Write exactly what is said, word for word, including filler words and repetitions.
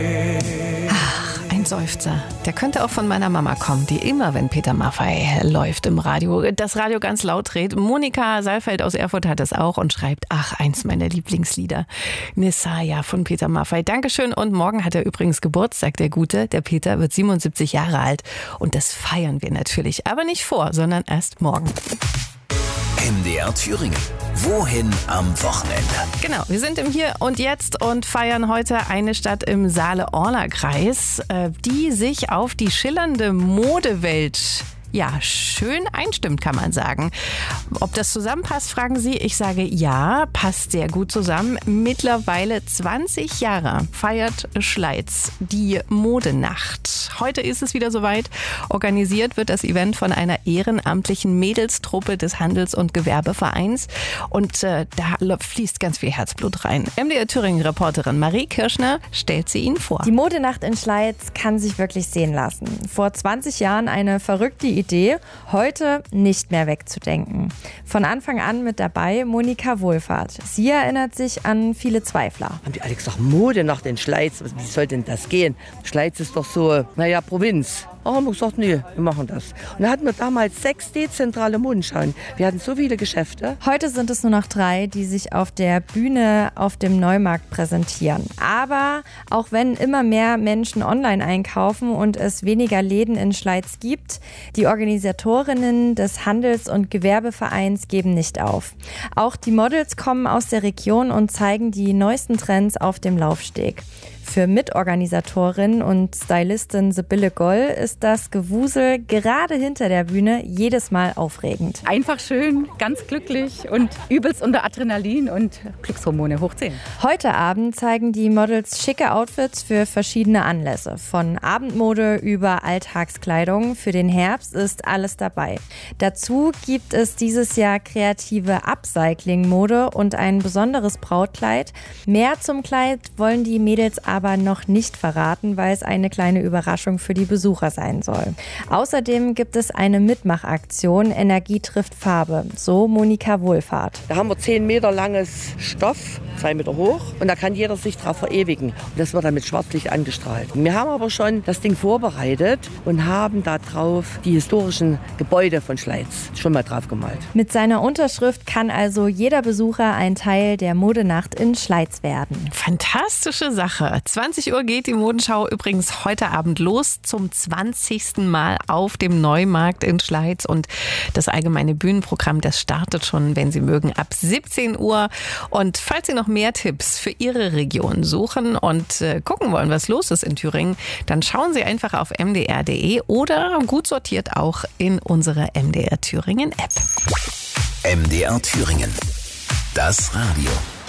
Ein Seufzer. Der könnte auch von meiner Mama kommen, die immer, wenn Peter Maffay läuft im Radio, das Radio ganz laut dreht. Monika Saalfeld aus Erfurt hat es auch und schreibt, ach, eins meiner Lieblingslieder. Messiah von Peter Maffay. Dankeschön. Und morgen hat er übrigens Geburtstag, der Gute. Der Peter wird siebenundsiebzig Jahre alt. Und das feiern wir natürlich. Aber nicht vor, sondern erst morgen. M D R Thüringen. Wohin am Wochenende? Genau, wir sind im Hier und Jetzt und feiern heute eine Stadt im Saale-Orla-Kreis, die sich auf die schillernde Modewelt ja, schön einstimmt, kann man sagen. Ob das zusammenpasst, fragen Sie. Ich sage ja, passt sehr gut zusammen. Mittlerweile zwanzig Jahre feiert Schleiz die Modenacht. Heute ist es wieder soweit. Organisiert wird das Event von einer ehrenamtlichen Mädelstruppe des Handels- und Gewerbevereins. Und äh, da fließt ganz viel Herzblut rein. M D R Thüringen-Reporterin Marie Kirschner stellt sie Ihnen vor. Die Modenacht in Schleiz kann sich wirklich sehen lassen. Vor zwanzig Jahren eine verrückte Idee. Idee, heute nicht mehr wegzudenken. Von Anfang an mit dabei Monika Wohlfahrt. Sie erinnert sich an viele Zweifler. Haben die alle gesagt, Modenacht in Schleiz, wie soll denn das gehen? Schleiz ist doch so, naja, Provinz. Oh, haben wir gesagt, nee, wir machen das. Und da hatten wir damals sechs dezentrale Modenschauen. Wir hatten so viele Geschäfte. Heute sind es nur noch drei, die sich auf der Bühne auf dem Neumarkt präsentieren. Aber auch wenn immer mehr Menschen online einkaufen und es weniger Läden in Schleiz gibt, die Organisatorinnen des Handels- und Gewerbevereins geben nicht auf. Auch die Models kommen aus der Region und zeigen die neuesten Trends auf dem Laufsteg. Für Mitorganisatorin und Stylistin Sibylle Goll ist das Gewusel gerade hinter der Bühne jedes Mal aufregend. Einfach schön, ganz glücklich und übelst unter Adrenalin und Glückshormone hoch zehn. Heute Abend zeigen die Models schicke Outfits für verschiedene Anlässe. Von Abendmode über Alltagskleidung. Für den Herbst ist alles dabei. Dazu gibt es dieses Jahr kreative Upcycling-Mode und ein besonderes Brautkleid. Mehr zum Kleid wollen die Mädels aber aber noch nicht verraten, weil es eine kleine Überraschung für die Besucher sein soll. Außerdem gibt es eine Mitmachaktion Energie trifft Farbe, so Monika Wohlfahrt. Da haben wir zehn Meter langes Stoff, zwei Meter hoch und da kann jeder sich drauf verewigen. Und das wird dann mit Schwarzlicht angestrahlt. Wir haben aber schon das Ding vorbereitet und haben da drauf die historischen Gebäude von Schleiz schon mal drauf gemalt. Mit seiner Unterschrift kann also jeder Besucher ein Teil der Modenacht in Schleiz werden. Fantastische Sache. zwanzig Uhr geht die Modenschau übrigens heute Abend los, zum zwanzigsten Mal auf dem Neumarkt in Schleiz. Und das allgemeine Bühnenprogramm, das startet schon, wenn Sie mögen, ab siebzehn Uhr. Und falls Sie noch mehr Tipps für Ihre Region suchen und äh, gucken wollen, was los ist in Thüringen, dann schauen Sie einfach auf m d r punkt d e oder gut sortiert auch in unsere M D R Thüringen App. M D R Thüringen. Das Radio.